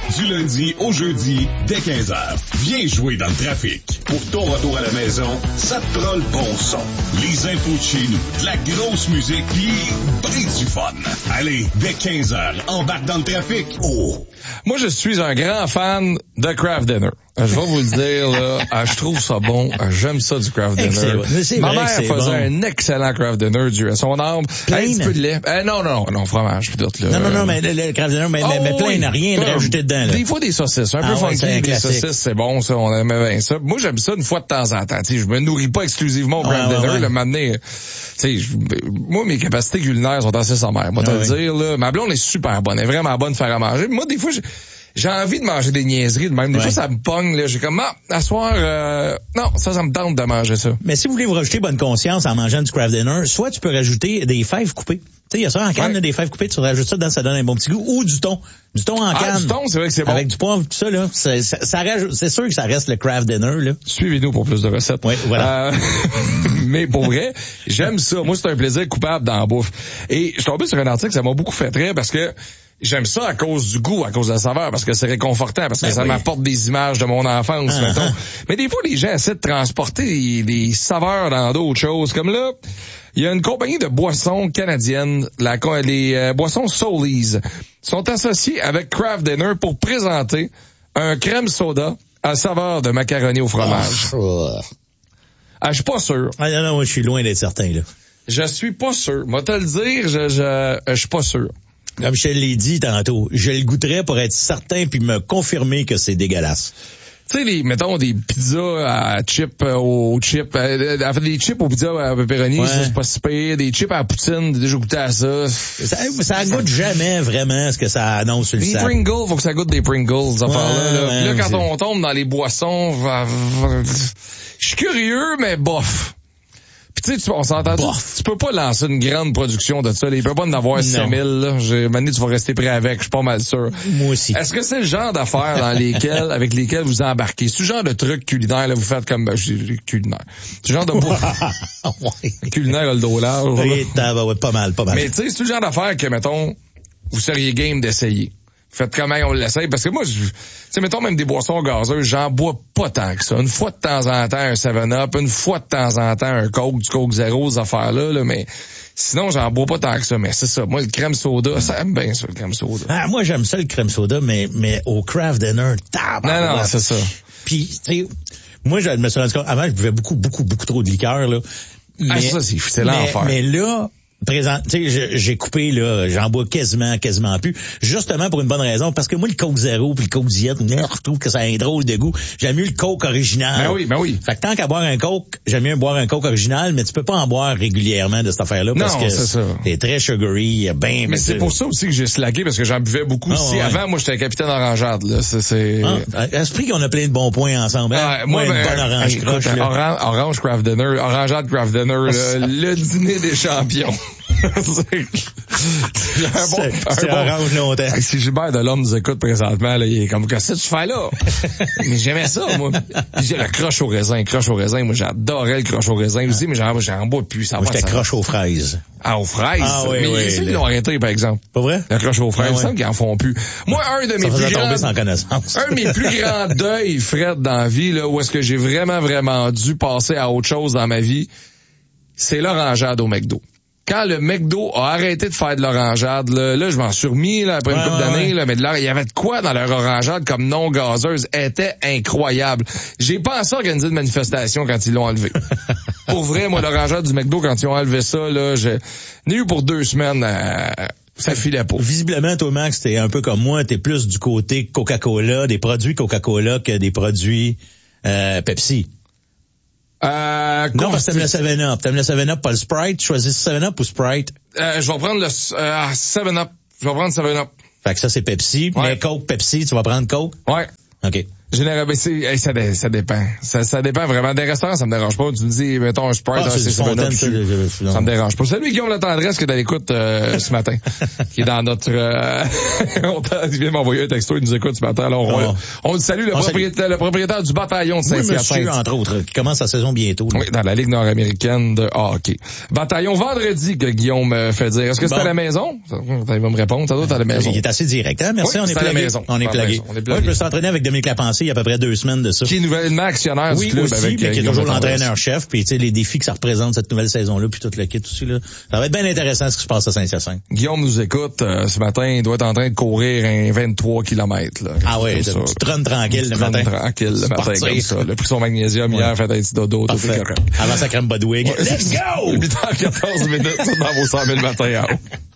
Du lundi au jeudi, dès 15h. Viens jouer dans le trafic. Pour ton retour à la maison, ça te prend le bon son. Les infos de chez nous, de la grosse musique, pis du fun. Allez, dès 15h, embarque dans le trafic. Oh! Moi, je suis un grand fan de Kraft Dinner. Je vais vous le dire, là, je trouve ça bon. J'aime ça du Kraft Dinner. Ma mère faisait un excellent Kraft Dinner dû à son âme. Un petit peu de lait. Non, fromage, peut-être, là. Non, mais le Kraft Dinner, mais plein, n'a rien de rajouté dedans, là. Des fois, des saucisses. Un peu funky, des saucisses, c'est bon, ça. On aimait bien ça. Moi, j'aime ça une fois de temps en temps. T'sais, je me nourris pas exclusivement au Kraft Dinner, là, m'amener. Moi, mes capacités culinaires sont assez sommaires. Moi, te le dire, là. Ma blonde est super bonne. Elle est vraiment bonne de faire à manger. Moi, des fois, j'ai envie de manger des niaiseries de même. Des fois, ça me pogne, là. J'ai comme, à soir, non, ça me tente de manger ça. Mais si vous voulez vous rajouter bonne conscience en mangeant du Kraft Dinner, soit tu peux rajouter des fèves coupées. Tu sais, il y a ça en canne, là, des fèves coupées, tu rajoutes ça dedans, ça donne un bon petit goût. Ou du thon. Du thon en canne. Du thon, c'est vrai que c'est bon. Avec du poivre, tout ça, là. Ça rajoute, c'est sûr que ça reste le Kraft Dinner, là. Suivez-nous pour plus de recettes. Oui, voilà. Mais pour vrai, j'aime ça. Moi, c'est un plaisir coupable dans la bouffe. Et je suis tombé sur un article, ça m'a beaucoup fait rire parce que j'aime ça à cause du goût, à cause de la saveur, parce que c'est réconfortant, parce que ça m'apporte des images de mon enfance, mettons. Mais des fois, les gens essaient de transporter des saveurs dans d'autres choses. Comme là, il y a une compagnie de boissons canadiennes, les boissons Soulies, sont associées avec Kraft Dinner pour présenter un crème soda à saveur de macaroni au fromage. Je suis pas sûr. Non, moi, je suis loin d'être certain, là. Je suis pas sûr. Moi, te le dire, je suis pas sûr. Comme je te l'ai dit tantôt, je le goûterais pour être certain puis me confirmer que c'est dégueulasse. Tu sais, mettons des pizzas à chips aux chips, des chips aux pizzas à pepperoni, ça c'est pas si pire. Des chips à la poutine, j'ai déjà goûté à ça. Ça goûte jamais vraiment ce que ça annonce sur le sac. Les Pringles, faut que ça goûte des Pringles, là, quand on tombe dans les boissons, je suis curieux, mais bof. Pis tu sais, on s'entend, tu peux pas lancer une grande production de ça. Il peut pas en avoir 5000, là. Maintenant, tu vas rester prêt avec, je suis pas mal sûr. Moi aussi. Est-ce que c'est le genre d'affaires avec lesquelles vous embarquez? C'est le genre de truc culinaire, là, vous faites comme, culinaire. C'est le genre de culinaire, le dos large. Oui, pas mal. Mais tu sais, c'est le genre d'affaires que, mettons, vous seriez game d'essayer. Faites comment on l'essaye, parce que moi, tu sais, mettons même des boissons gazeuses, j'en bois pas tant que ça. Une fois de temps en temps, un 7-Up, une fois de temps en temps, un Coke, du Coke Zéro, ces affaires-là, là, mais sinon, j'en bois pas tant que ça. Mais c'est ça, moi, le crème soda, ça aime bien ça, le crème soda. Moi, j'aime ça, le crème soda, mais au Kraft Dinner, Non, c'est ça. Puis, tu sais, moi, je me suis rendu compte, avant, je buvais beaucoup trop de liqueur, là. Mais, ça, c'est l'enfer. Mais là, tu sais, j'ai coupé, là, j'en bois quasiment plus. Justement pour une bonne raison, parce que moi, le Coke Zéro puis le Coke Diet, je trouve que ça a un drôle de goût. J'aime mieux le Coke original. Ben oui. Fait que tant qu'à boire un Coke, j'aime mieux boire un Coke original, mais tu peux pas en boire régulièrement de cette affaire-là, parce que c'est très sugary, Mais c'est pour ça aussi que j'ai slacké, parce que j'en buvais beaucoup. Avant, moi, j'étais un capitaine orangeade, là. À ce prix qu'on a plein de bons poinns ensemble, hein? Moi, une bonne orange croche, orange Kraft Dinner, orangeade Kraft Dinner, le dîner des champions. C'est orange longtemps. Si Gilbert Delhomme nous écoute présentement, là, il est comme, qu'est-ce que tu fais là? Mais j'aimais ça, moi. J'ai la croche au raisin. Moi, j'adorais le croche au raisin aussi, mais j'en bois plus. Moi, j'étais croche aux fraises. Aux fraises? Oui, mais ils l'ont arrêté, par exemple. Pas vrai? La croche aux fraises, il semble qu'ils en font plus. Moi, un de mes plus grands deuils, Fred, dans la vie, là, où est-ce que j'ai vraiment dû passer à autre chose dans ma vie, c'est l'orangeade au McDo. Quand le McDo a arrêté de faire de l'orangeade, là je m'en suis remis là, après une couple d'années, là, mais de il y avait de quoi dans leur orangeade comme non gazeuse, était incroyable. J'ai pensé organiser une manifestation quand ils l'ont enlevé. Pour vrai, moi, l'orangeade du McDo, quand ils ont enlevé ça, là, j'ai eu pour 2 semaines, ça filait pas. Visiblement, toi, Max, t'es un peu comme moi, t'es plus du côté Coca-Cola, des produits Coca-Cola que des produits Pepsi. Non, parce que t'aimes le 7-Up. T'aimes le 7-Up, pas le Sprite. Tu choisis le 7-Up ou Sprite? Je vais prendre le 7-Up. Je vais prendre 7-Up. Fait que ça, c'est Pepsi. Ouais. Mais Coke, Pepsi, tu vas prendre Coke? Ouais. OK. Ça dépend. Ça dépend vraiment. Des restaurants, ça me dérange pas. Tu me dis, mettons, un Sprite, c'est ça me dérange pas. Salut Guillaume La Tendresse qui est à l'écoute ce matin, qui est dans notre... il vient m'envoyer un texto, il nous écoute ce matin. Alors, on salue le propriétaire du bataillon de Saint-Hyacinthe. Monsieur, entre autres, qui commence sa saison bientôt. Là. Oui, dans la Ligue nord-américaine de hockey. Bataillon vendredi que Guillaume me fait dire. Est-ce que c'est à la maison? Il va me répondre. Ça doit être à la maison. Il est assez direct, hein? Merci, oui, on est plagué. À la maison. On est plagué. Moi, je me suis entraîné avec Dominique Lapensée il y a à peu près 2 semaines de ça. Qui est nouvellement actionnaire du club aussi, avec mais qui est toujours l'entraîneur-chef, puis tu sais, les défis que ça représente cette nouvelle saison-là, puis tout le kit aussi, là. Ça va être bien intéressant ce qui se passe à Saint-Hyacinthe. Guillaume nous écoute, ce matin, il doit être en train de courir un 23 km, là. Ah ouais, tu trônes tranquille le matin. Tranquille le matin, comme ça. Il a pris son magnésium hier, fait un petit dodo, tout est correct. Avant sa crème Budwig. Let's go! 8h14 minutes, dans vos 100 000 matin.